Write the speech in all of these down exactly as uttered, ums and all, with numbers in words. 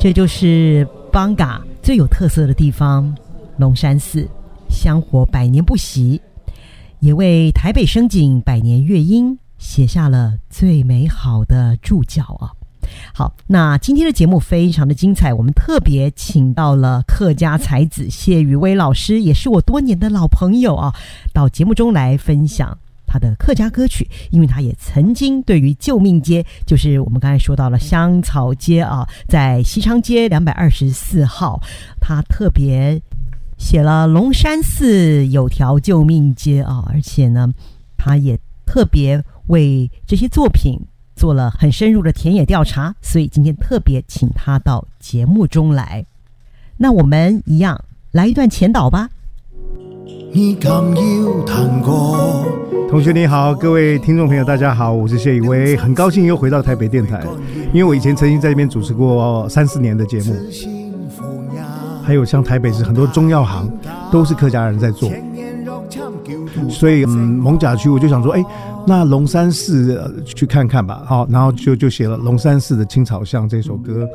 这就是邦嘎最有特色的地方——龙山寺，香火百年不息，也为台北声景百年乐音写下了最美好的注脚啊！好，那今天的节目非常的精彩，我们特别请到了客家才子谢宇威老师，也是我多年的老朋友啊，到节目中来分享他的客家歌曲，因为他也曾经对于救命街，就是我们刚才说到了香草街啊，在西昌街两百二十四号，他特别写了龙山寺有条救命街啊，而且呢，他也特别为这些作品做了很深入的田野调查，所以今天特别请他到节目中来。那我们一样来一段前导吧。 你敢有谈过？ 同学你好，各位听众朋友大家好，我是谢宇威，很高兴又回到台北电台，因为我以前曾经在这边主持过三四年的节目，还有像台北市很多中药行都是客家人在做，所以嗯，艋舺区我就想说，哎，那龙山寺、呃、去看看吧，好，然后就就写了龙山寺的青草巷这首歌。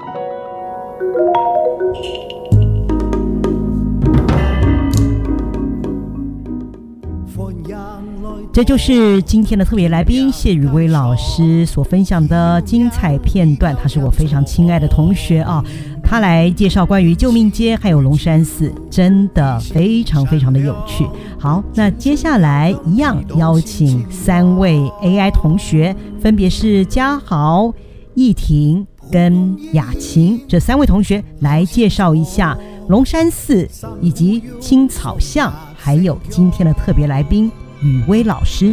这就是今天的特别来宾谢宇威老师所分享的精彩片段，他是我非常亲爱的同学啊，他来介绍关于救命街还有龙山寺，真的非常非常的有趣。好，那接下来一样邀请三位 A I 同学，分别是嘉豪、易婷跟雅琴，这三位同学来介绍一下龙山寺以及青草巷，还有今天的特别来宾宇威老师。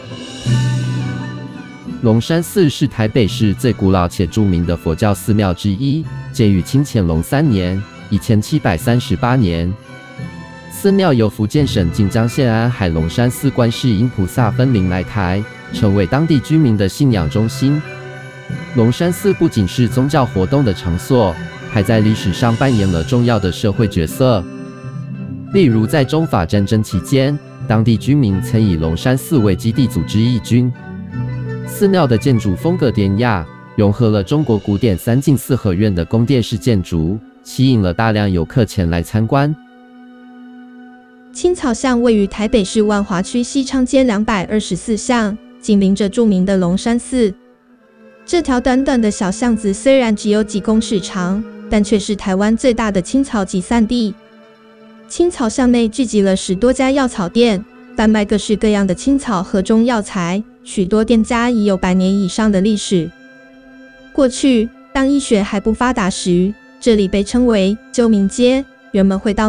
龙山寺是台北市最古老且著名的佛教寺庙之一，建于清乾隆三年（一千七百三十八年）。寺庙由福建省晋江县安海龙山寺观世音菩萨分灵来台，成为当地居民的信仰中心。龙山寺不仅是宗教活动的场所，还在历史上扮演了重要的社会角色。例如在中法战争期间，当地居民曾以龙山寺为基地组织义军。寺庙的建筑风格典雅，融合了中国古典三进四合院的宫殿式建筑，吸引了大量游客前来参观。 青草巷位于台北市万华区西昌街两百二十四巷，紧邻着著名的龙山寺。这条短短的小巷子虽然只有几公尺长，但却是台湾最大的青草集散地。青草巷内聚集了十多家药草店，贩卖各式各样的青草和中药材，许多店家已有百年以上的历史。过去，当医学还不发达时，这里被称为救命街，人们会到